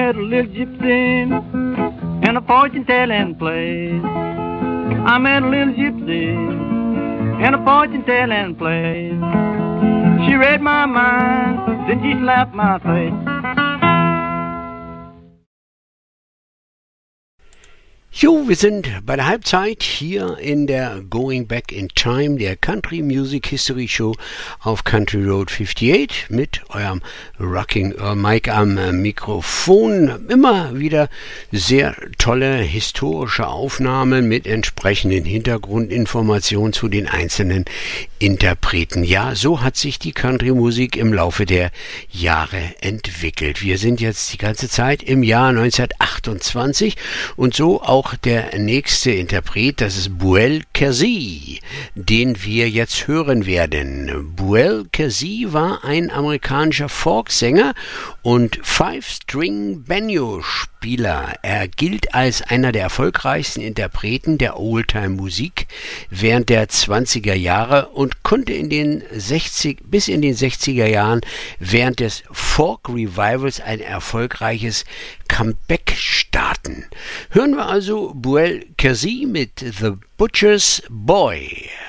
met a little gypsy in a fortune-telling place. I met a little gypsy in a fortune-telling place. She read my mind, then she slapped my face. Jo, wir sind bei der Halbzeit hier in der Going Back in Time, der Country Music History Show auf Country Road 58 mit eurem Rocking Earl Mike am Mikrofon. Immer wieder sehr tolle historische Aufnahmen mit entsprechenden Hintergrundinformationen zu den einzelnen Interpreten. Ja, so hat sich die Country-Musik im Laufe der Jahre entwickelt. Wir sind jetzt die ganze Zeit im Jahr 1928 und so auch der nächste Interpret, das ist Buell Kersee, den wir jetzt hören werden. Buell Kersee war ein amerikanischer Folksänger und Five-String-Banjo-Spieler. Er gilt als einer der erfolgreichsten Interpreten der Oldtime-Musik während der 20er Jahre und konnte bis in den 60er Jahren während des Folk-Revivals ein erfolgreiches Comeback starten. Hören wir also Buell Kersee mit The Butcher's Boy.